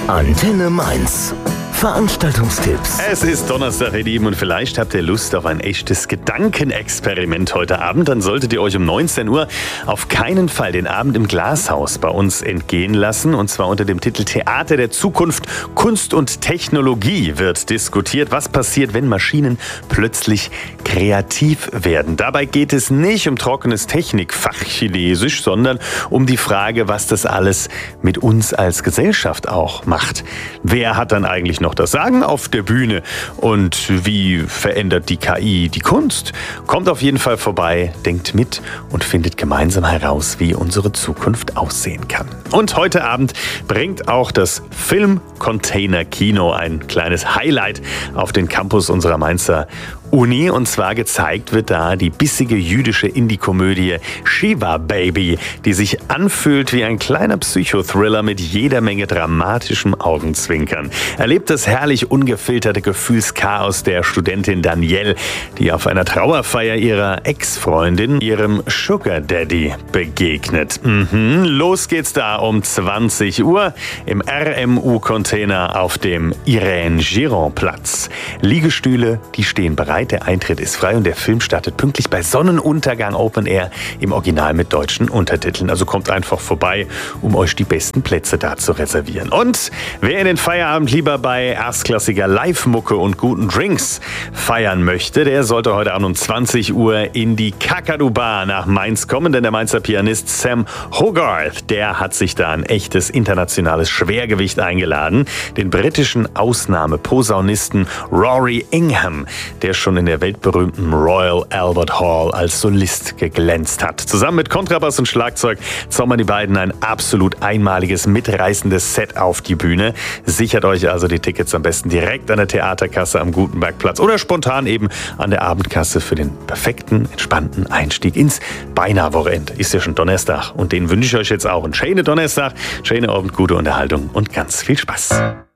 Antenne Mainz. Veranstaltungstipps. Es ist Donnerstag, ihr Lieben, und vielleicht habt ihr Lust auf ein echtes Gedankenexperiment heute Abend. Dann solltet ihr euch um 19 Uhr auf keinen Fall den Abend im Glashaus bei uns entgehen lassen. Und zwar unter dem Titel Theater der Zukunft, Kunst und Technologie wird diskutiert. Was passiert, wenn Maschinen plötzlich kreativ werden? Dabei geht es nicht um trockenes Technikfachchinesisch, sondern um die Frage, was das alles mit uns als Gesellschaft auch macht. Wer hat dann eigentlich noch das Sagen auf der Bühne? Und wie verändert die KI die Kunst? Kommt auf jeden Fall vorbei, denkt mit und findet gemeinsam heraus, wie unsere Zukunft aussehen kann. Und heute Abend bringt auch das Filmcontainer-Kino ein kleines Highlight auf den Campus unserer Mainzer Uni. Und zwar gezeigt wird da die bissige jüdische Indie-Komödie Shiva Baby, die sich anfühlt wie ein kleiner Psychothriller mit jeder Menge dramatischem Augenzwinkern. Erlebt das herrlich ungefilterte Gefühlschaos der Studentin Danielle, die auf einer Trauerfeier ihrer Ex-Freundin, ihrem Sugar Daddy, begegnet. Los geht's da um 20 Uhr im RMU-Container auf dem Irene-Giron-Platz. Liegestühle, die stehen bereit. Der Eintritt ist frei und der Film startet pünktlich bei Sonnenuntergang Open Air im Original mit deutschen Untertiteln. Also kommt einfach vorbei, um euch die besten Plätze da zu reservieren. Und wer in den Feierabend lieber bei erstklassiger Live-Mucke und guten Drinks feiern möchte, der sollte heute Abend um 20 Uhr in die Kakadu Bar nach Mainz kommen, denn der Mainzer Pianist Sam Hogarth, der hat sich da ein echtes internationales Schwergewicht eingeladen, den britischen Ausnahmeposaunisten Rory Ingham, der schon in der weltberühmten Royal Albert Hall als Solist geglänzt hat. Zusammen mit Kontrabass und Schlagzeug zaubern die beiden ein absolut einmaliges, mitreißendes Set auf die Bühne. Sichert euch also die Tickets am besten direkt an der Theaterkasse am Gutenbergplatz oder spontan eben an der Abendkasse für den perfekten, entspannten Einstieg ins Beinahe-Wochenende. Ist ja schon Donnerstag und den wünsche ich euch jetzt auch. Einen schönen Donnerstag, schönen Abend, gute Unterhaltung und ganz viel Spaß.